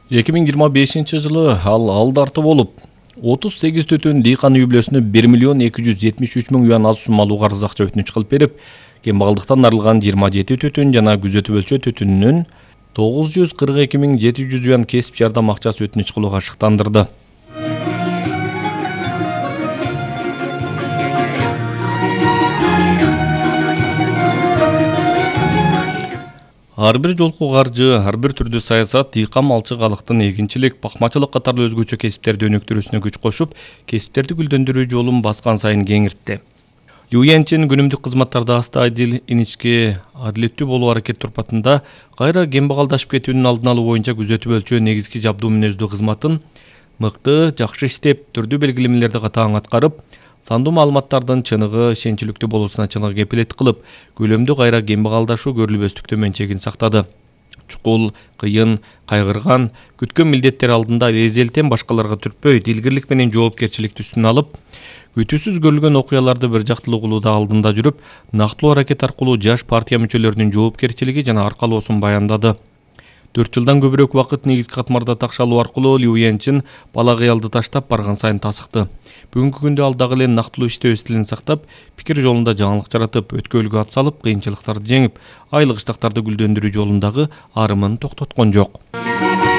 2025-жылы ал алдарты болуп 38 төтөн дыйкан үй бүлөсүнө 1.273.000 юан аз суммалуу карыз акча өтүнүч кылып берип, кембагалдыктан арылган 27 төтөн жана күзөтүп өлчөө төтөнүнөн 942.700 юан кесип жардам акчасы өтүнүч кылууга шыктандырды. Ар бир жолку каржы, ар бир түрдүү саясат дыйкан малчы калктын эгинчилик, бакмачылык катарлуу өзгөчө кесиптерди өнүктүрүүсүнө күч кошуп, кесиптерди гүлдөндүрүү жолун баскан сайын кеңиртти. Лю Янчин күнүмдүк кызматтарда аста адил, иничке, адилеттүү болуу аракет турпатында кайра кембагалдашып кетүүнүн алдын алуу боюнча күзөтүп өлчөө негизги жабдуу мүнөздүү кызматын мыкты, жакшы иштеп, түрдүү белгилемелерди катаң аткарып, сандуу маалыматтардын чыныгы, ишенчиликтүү болуусуна чыныгы кепилет кылып, көлөмдүү кайра кембагалдашуу көрүлбөстүк төмөнчегин сактады. Чукул, кыйын, кайгырган, күткөн милдеттер алдында эзелтен башкаларга түртпөй, дилгирлик менен жоопкерчиликти үстүнө алып, күтүүсүз көрүлгөн окуяларды бир жактылуу кылууда алдында жүрүп, нактылуу аракет аркылуу жаш партия мүчөлөрүнүн жоопкерчилиги жана аркалоосун баяндады. 4 жылдан көбүрөөк убакыт негизги катмарда такшалуу аркылуу Лю Янчин бала кыялды таштап барган сайын тасыкты. Бүгүнкү күндө ал дагы эле нактылуу иштөө стилин сактап, пикир жолунда жаңылык жаратып, өткөлгө ат салып, кыйынчылыктарды жеңип, айлык ыштактарды гүлдөндүрүү жолундагы арымын токтоткон жок.